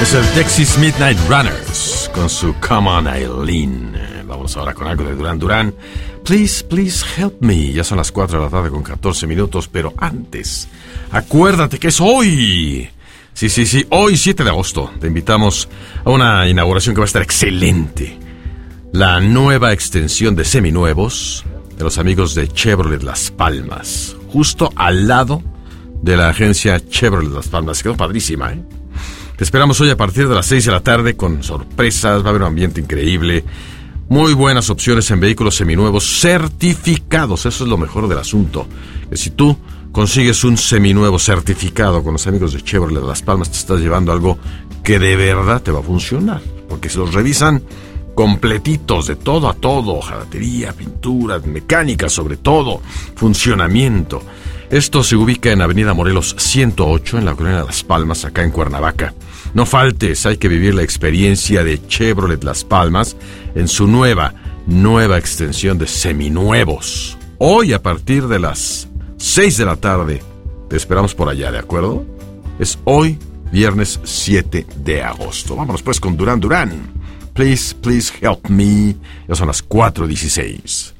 Es el Texas Midnight Runners con su Come On Eileen. Vamos ahora con algo de Duran Duran. Please, please help me. Ya son las 4 de la tarde con 14 minutos, pero antes, acuérdate que es hoy. Sí, hoy 7 de agosto. Te invitamos a una inauguración que va a estar excelente. La nueva extensión de seminuevos de los amigos de Chevrolet Las Palmas. Justo al lado de la agencia Chevrolet Las Palmas. Quedó padrísima, ¿eh? Te esperamos hoy a partir de las 6 de la tarde con sorpresas, va a haber un ambiente increíble, muy buenas opciones en vehículos seminuevos certificados, eso es lo mejor del asunto, que si tú consigues un seminuevo certificado con los amigos de Chevrolet de Las Palmas, te estás llevando algo que de verdad te va a funcionar, porque se los revisan completitos, de todo a todo, hojalatería, pintura, mecánica sobre todo, funcionamiento. Esto se ubica en Avenida Morelos 108, en la colonia de Las Palmas, acá en Cuernavaca. No faltes, hay que vivir la experiencia de Chevrolet Las Palmas en su nueva extensión de seminuevos. Hoy a partir de las 6 de la tarde, te esperamos por allá, ¿de acuerdo? Es hoy, viernes 7 de agosto. Vámonos pues con Duran Duran. Please, please help me. Ya son las 4:16.